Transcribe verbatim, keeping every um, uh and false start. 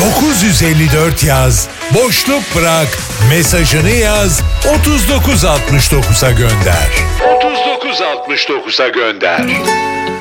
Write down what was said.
dokuz elli dört yaz, boşluk bırak, mesajını yaz, otuz dokuz altmış dokuza gönder. otuz dokuz altmış dokuza gönder.